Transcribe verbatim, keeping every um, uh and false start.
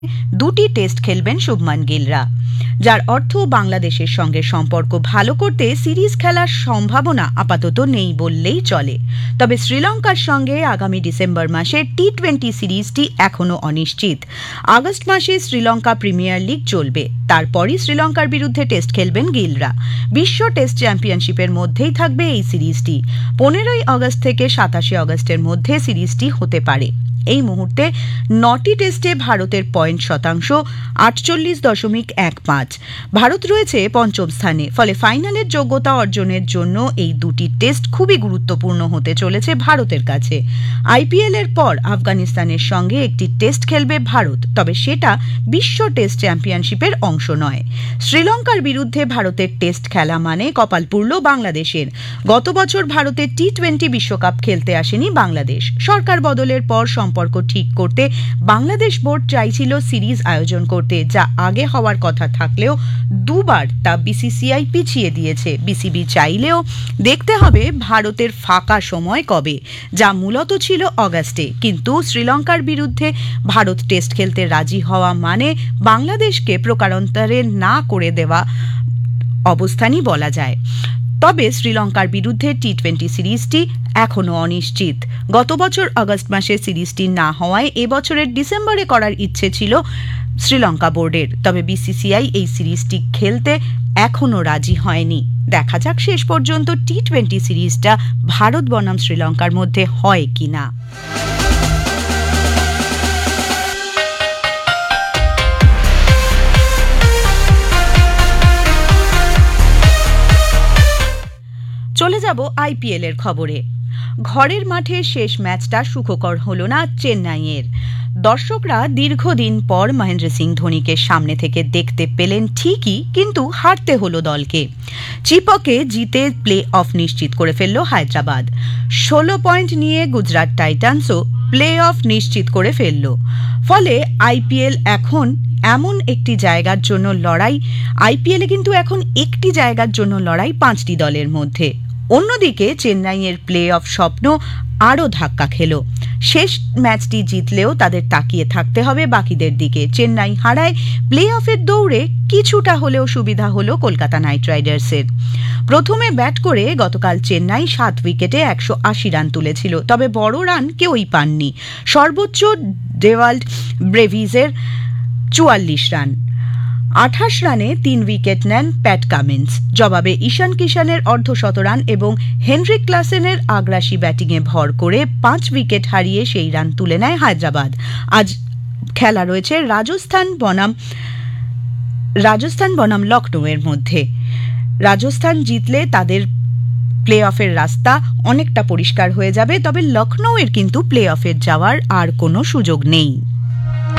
দুটি টেস্ট খেলবেন শুভমান গিলরা, যার অর্থ বাংলাদেশের সঙ্গে সম্পর্ক ভালো করতে সিরিজ খেলার সম্ভাবনা আপাতত নেই বললেই চলে। তবে শ্রীলঙ্কার সঙ্গে আগামী ডিসেম্বর মাসে টি টোয়েন্টি সিরিজটি এখনও অনিশ্চিত। আগস্ট মাসে শ্রীলঙ্কা প্রিমিয়ার লিগ চলবে, তারপরই শ্রীলঙ্কার বিরুদ্ধে টেস্ট খেলবেন গিলরা। বিশ্ব টেস্ট চ্যাম্পিয়নশিপের মধ্যেই থাকবে এই সিরিজটি। পনেরোই আগস্ট থেকে সাতাশে আগস্টের মধ্যে সিরিজটি হতে পারে। এই মুহূর্তে নটি টেস্টে ভারতের পয়েন্ট শতাংশ আটচল্লিশ দশমিক এক পাঁচ। ভারত রয়েছে পঞ্চম স্থানে, ফলে ফাইনালের যোগ্যতা অর্জনের জন্য এই দুটি টেস্ট খুবই গুরুত্বপূর্ণ হতে চলেছে ভারতের কাছে। আইপিএল এর পর আফগানিস্তানের সঙ্গে একটি টেস্ট খেলবে ভারত, তবে সেটা বিশ্ব টেস্ট চ্যাম্পিয়নশিপের অংশ নয়। শ্রীলঙ্কার বিরুদ্ধে ভারতের টেস্ট খেলা মানে কপাল পুড়ল বাংলাদেশের। গত বছর ভারতের টি টোয়েন্টি বিশ্বকাপ খেলতে আসেনি বাংলাদেশ। সরকার বদলের পর সম্পর্ক ঠিক করতে বাংলাদেশ বোর্ড চাইছিল সিরিজ আয়োজন করতে, যা আগে হওয়ার কথা থাকলেও দুবার তা বিসিসিআই পিছিয়ে দিয়েছে। বিসিবি চাইলেও দেখতে হবে ভারতের ফাঁকা সময় কবে, যা মূলত ছিল অগাস্টে। কিন্তু শ্রীলঙ্কার বিরুদ্ধে ভারত টেস্ট খেলতে রাজি হওয়া মানে বাংলাদেশকে প্রকারান্তরে না করে দেওয়া অবস্থানই বলা যায়। তবে শ্রীলঙ্কার বিরুদ্ধে টি টোয়েন্টি সিরিজটি এখনও অনিশ্চিত। গত বছর আগস্ট মাসে সিরিজটি না হওয়ায় এবছরের ডিসেম্বরে করার ইচ্ছে ছিল শ্রীলঙ্কা বোর্ডের। তবে বিসিসিআই এই সিরিজটি খেলতে এখনও রাজি হয়নি। দেখা যাক শেষ পর্যন্ত টি টোয়েন্টি সিরিজটা ভারত বনাম শ্রীলঙ্কার মধ্যে হয় কিনা। চলে যাব আইপিএল এর খবরে। ঘরের মাঠে শেষ ম্যাচটা সুখকর হলো না চেন্নাইয়ের। দর্শকরা দীর্ঘদিন পর মহেন্দ্র সিং ধোনিকে সামনে থেকে দেখতে পেলেন ঠিকই, কিন্তু হারতে হলো দলকে। চিপকে জিতে প্লে অফ নিশ্চিত করে ফেলল হায়দ্রাবাদ। ষোলো পয়েন্ট নিয়ে গুজরাট টাইটান্সও প্লে অফ নিশ্চিত করে ফেলল। ফলে আইপিএল এখন এমন একটি জায়গার জন্য লড়াই আইপিএলে কিন্তু এখন একটি জায়গার জন্য লড়াই পাঁচটি দলের মধ্যে। অন্যদিকে চেন্নাইয়ের প্লে অফ স্বপ্ন আরও ধাক্কা খেল। শেষ ম্যাচটি জিতলেও তাদের তাকিয়ে থাকতে হবে বাকিদের দিকে। চেন্নাই হারায় প্লে অফের দৌড়ে কিছুটা হলেও সুবিধা হলো কলকাতা নাইট রাইডার্সের। প্রথমে ব্যাট করে গতকাল চেন্নাই সাত উইকেটে একশো আশি রান তুলেছিল, তবে বড় রান কেউই পাননি। সর্বোচ্চ ডেভাল্ড ব্রেভিজের চুয়াল্লিশ রান। আঠাশ রানে তিন উইকেট নেন প্যাট কামিন্স। জবাবে ঈশান কিষানের অর্ধশত রান এবং হেনরিক ক্লাসেনের আগ্রাসী ব্যাটিংয়ে ভর করে পাঁচ উইকেট হারিয়ে সেই রান তুলে নেয় হায়দ্রাবাদ। আজ খেলা রয়েছে রাজস্থান বনাম রাজস্থান বনাম লখনৌয়ের মধ্যে। রাজস্থান জিতলে তাদের প্লে অফের রাস্তা অনেকটা পরিষ্কার হয়ে যাবে, তবে লখনৌয়ের কিন্তু প্লে অফের যাওয়ার আর কোনো সুযোগ নেই।